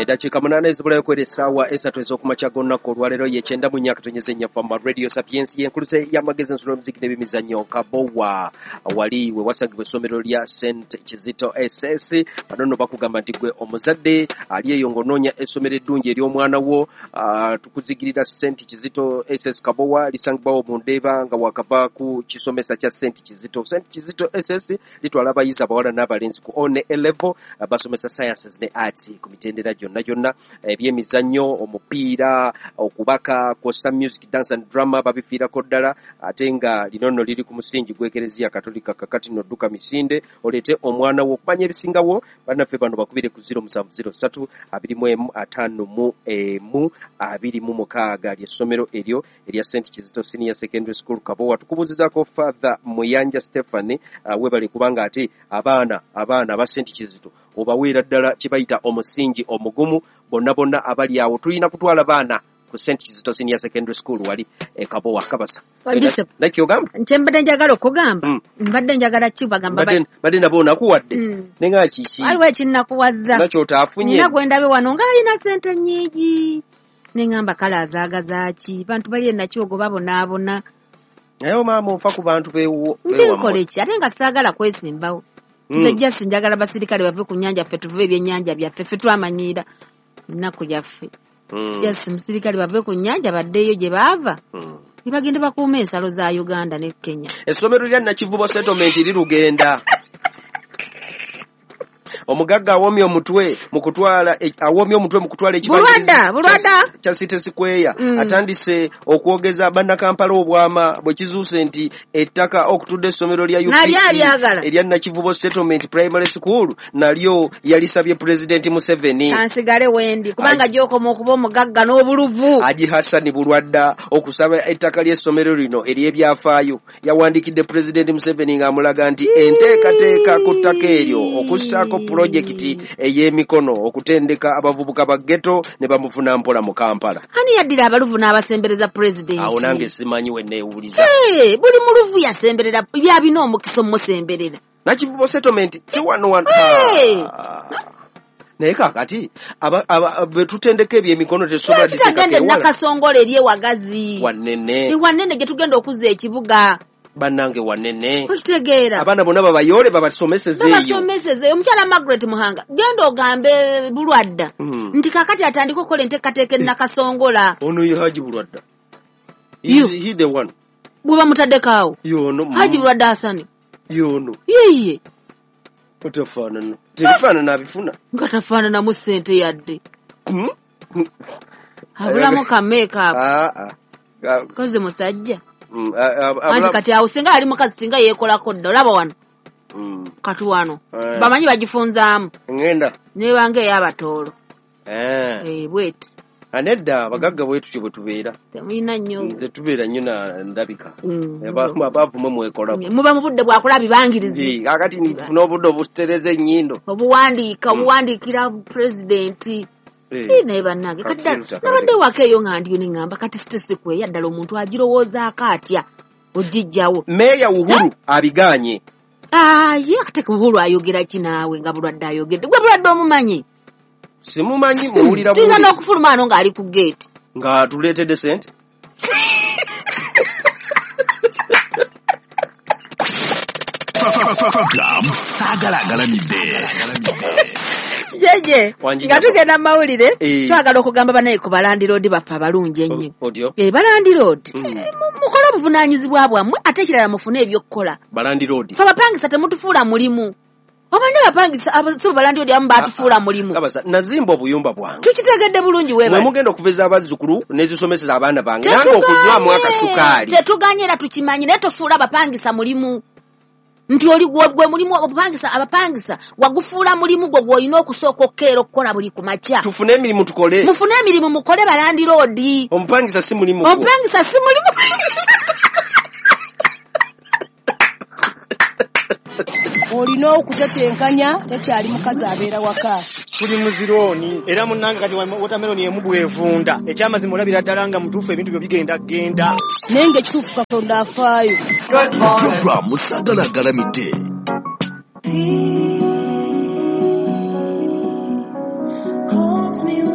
Dakiika 8 ezibulayo kwera essaawa 3 ez'okumakya g'olunaku olwaleero y'ekyenda mu nnyaka tonyezenya fama radio sapiensi y'enkuluse y'amagezi ensolo omuziki n'ebimizannyo Kabowa wali we wasangibwa essomero lya St Kizito SS. Bano nno bakugamba nti gwe omuzadde ali eyo ng'onoonya essomero eddungi ery'omwana wo, tukuzigirira St Kizito SS Kabowa lisangibwawo mu Ndeeba nga wakava ku kisomesa kya St Kizito. St Kizito SS litwala abayizi abawala n'abalenzi ku one level basomesa sciences ne arts ku mitendera gyonna ebyemizannyo, omupiira, okubaka, kosa music, dance and drama babifiirako ddala, ate nga lino nno liri ku musingi gw'Ekereziya Katolika kakati no dduka Misinde. Oleete omwana wo okumanya ebisingawo, bannaffe bano bakubire ku 0703 25 26 ly'essomero eryo erya St Kizito Senior Secondary School Kabowa. Tukubuuzizaako Father Muyanja Stephanie webale kubanga ate abaana aba St Kizito obaweera ddala kye bayita omusingi omugumu. Bonna abali awo tulina kutwala baana ku St Kizito Senior Secondary School wali Kabowa. Kabasa nakyo gamba nkyembadde njagala okugamba mbadde njagala ki bagamba badde nabo nakuwadde nenga kiki aliwo ekinnakuwazza nakyo otaafunye nina gwe ndabe wano ng'alina ssente nnyingi neŋŋamba kale azaagazaaki bantu bali enakyogo babonaabona naye maama ofa ku bantu beewo ntinkole ki ate nga saagala kwesimbawo nze jasi njagala basirikale bave ku nnyanja ffe tuvuba ebyennyanja byaffe ffe twamanyiira nnaku yaffe jasi musirikale bave ku nnyanja baddeeyo gye baava ne bagende bakuuma ensalo za Uganda ne Kenya. Essomero lya Nakivubo settlement lirugenda omugagga awomye omutwe mu kutwala ekibangirizi kya City Square atandise okwogeza bannakampala obwama bwe kizuuse nti ettaka okutudde essomero lya erya Nakivubo settlement primary school nalyo yalisabye President Museveni kansigale wendi kubanga gyokoma okuba omugagga n'obuluvu. Haji Hassan Bulwadda okusaba ettaka ly'essomero lino ery'ebyafaayo yawandikidde President Museveni ng'amulaga nti enteekateeka ku ttaka eryo okussaako projekiti ey'emikono okutendeka abavubuka ba ghetto ne bamufuna mpola mu Kampala. Ani yaddira abaluvu n'abasembereza President? Awo nange simanyi we neewuliza. Buli muluvu yasemberera byabina omukisa omusemberera. Nakivubo settlement kiwano naye kakati betutendeka ebyemikono tesobola kitagende nakasongole erye wagazi wanene gye tugenda okuzza ekibuga bannange wanene okitegeera abaana bonna babayole babasomesezeeyo omukyala Margaret Muhanga genda ogambe Bulwadda nti kakati atandika okukola enteekateeka ennakasongola. Ono ye Haji Bulwadda he the one bwe bamutaddeko awo Haji Bulwadda Hassan yono yeye otafaanana tebifaanana abifuna nga tafaananamu ssente yadde abulamu ka make-up koze musajja anti kati awo singa ali mukazi singa yeekolako dda olaba wano kati wano bamanyi bagifunzaamu ngenda nebanga ey'abatoolo bweti anedda abagagga bwetu bwe tubeera temuyina nnyo nze tubeera nnyo na ndabika abavumwe mwekolako muba mu budde bwakola bibangirizi kakati n'obudde obutereza ennyindo obuwandiikira pulezidenti naye bannange kati nabadde waka eyo nga ndiyo ne ŋŋamba kati sitesikweya ddala omuntu agirowoozaako atya ogijjawo. Meeya Uhuru abiganye ye ate Uhuru ayogera ki naawe nga Bulwadde ayogedde gwe Bulwadde omumanyi? Simumanyi muwulira tuyina n'okufuluma ano ng'ali ku geeti nga tuleetedde sente saagala agalamidde jeje nga tugenda mawulire twagala okugamba banaye ku balandiroodi baffe abalungi ennyo balandiroodi mukole obuvunaanyizibwa bwammwe ate ekirala mufune ebyokukola balandiroodi fe abapangisa temutufuula mulimu obanye abapangisa si balandiroodi abamu baatufuula mulimu nazimba obuyumba bwange tukitegedde bulungi wewe mugenda okuveza abazzukulu n'ezisomeseza abaana bange nange okunywamu akasukaali tetuganye era tukimanyi naye tofuula abapangisa mulimu nti oli gwe mulimu obupangisa abapangisa wagufuula mulimu gwo gw'olina okusooka okukeera okukola buli ku makya. Tufune emirimu tukole. Mufune emirimu mukole balandiroodi. Omupangisa si mulimu. Omupangisa si mulimu. Olina okutetenkanya tekyali mukazi abeera waka. Tuli muzirooni era munnange kati watermelon emu bwevunda ekyamazima olabira ddala nga mutuufu ebintu byo bigenda naye ekituufu Katonda afaayo. Programu Saagala agalamidde. Holds me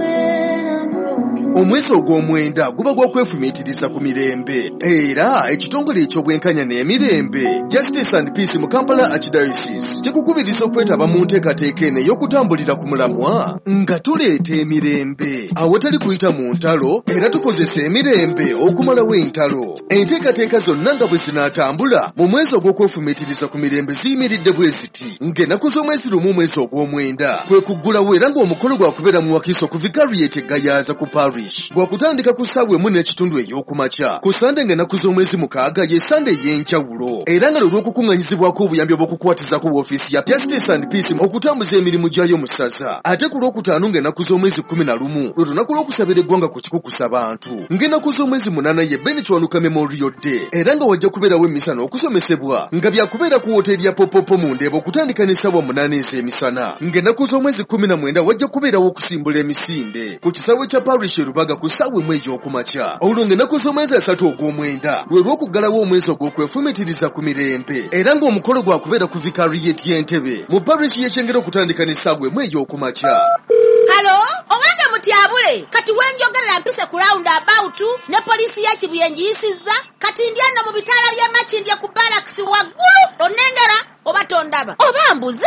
omwezi ogw'omwenda guba gwa kwefumiitiriza ku mirembe era ekitongole eky'obwenkanya n'emirembe Justice and Peace mu Kampala Archdiocese kikukubiriza okwetaba mu nteekateeka eno ey'okutambulira ku mulamwa nga tuleeta emirembe awatali kuyita mu ntalo era tukozesa emirembe okumalawo entalo. Enteekateeka zonna nga bwe zinaatambula mu mwezi ogw'okwefumiitiriza ku mirembe ziyimiridde bwe ziti ng'ennaku z'omwezi lumu omwezi ogw'omwenda kwe kuggulawo era ng'omukolo gwakubeera mu Wakiso ku Vicariate e Gayaza ku parish gwakutandika ku ssaawa 1:30 ey'okumakya ku Sande ng'ennaku z'omwezi 6 ye Sande ey'enjawulo era nga lw'okukunganyizibwako obuyambi obw'okukwatiza ku woofiisi ya Justice and Peace okutambuza emirimu gyayo mu ssaza. Ate ku Lwokutaano ng'ennaku z'omwezi 11 lwe lunaku lw'okusabira eggwanga ku kikukusa bantu, ng'ennaku z'omwezi 8 ye Ben Kiwanuka Memorial Day era nga wajja kubeerawo emisana okusomesebwa nga byakubeera ku woteeri ya Popopo mu Ndeeba okutandika n'essaawa 8 ez'emisana, ng'ennaku z'omwezi 19 wajja kubeerawo okusimbula emisinde ku kisaawe kya parish e Rubaga ku ssaawa 1 ey'okumakya. Olwo ng'ennaku z'omwezi 3 ogw'omwenda lwe lw'okuggalawo omwezi ogw'okwefumiitiriza ku mirembe era ng'omukolo gwakubeera ku Vicariate y'Entebbe mu parish y'Ekyengera okutandika n'essaawa 1 ey'okumakya. Halo, owange mutyabule kati wenjogerera mpise ku roundabout ne poliisi ya Kibuyenji yisizza kati ndi anno mu bitaala bya Makindye ku barracks waggulu onengera oba tondaba oba mbuze.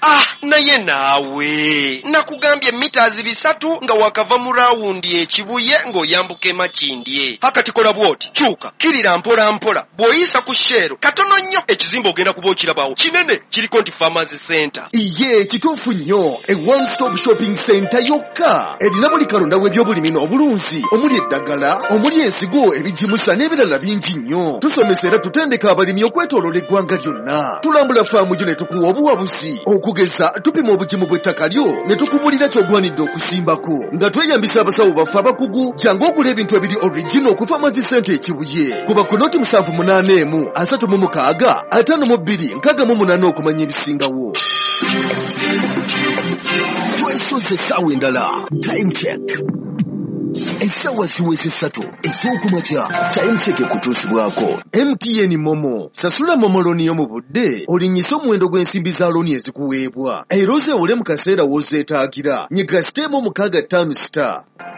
Naye naawe nakugambye mitaazi 3 nga wakava mu rawundi ekibuye ng'oyambuka Makindye. Hakati kola bwoti kyuka kirira mpola mpola bw'oyisa ku Shero katono nnyo ekizimba ogenda kuba okirabawo kinene kiriko nti Farmers Center. Iye kituufu nnyo e one stop shopping center yokka erina buli kalonda w'ebyobulimi n'obulunzi omuli eddagala omuli ensigo ebijimusa n'ebirala bingi nnyo. Tusomesa era tutendeka abalimi okwetooloola eggwanga lyonna. Tulambula faamu gyo ne tukuwa obuwabuzi okugeza tupima obugimu bw'ettaka lyo ne tukubulira ky'ogwanidde okusimbako nga tweyambisa abasawo baffe abakugu. Jangu ogula ebintu ebiri original ku Farmers Center ekibuye kuba ku noti 781 36 52 68 okumanya ebisingawo. Twesoze essaawa endala time check. Essaawa ziweze 3 ez'okumakya time check ekutuusibwako. MTN Momo sasula Momo looni yo mu budde olinnyisa omuwendo gw'ensimbi za looni ezikuweebwa era ozeewole mu kaseera w'ozeetaagira. Nyiga siteemu 65 star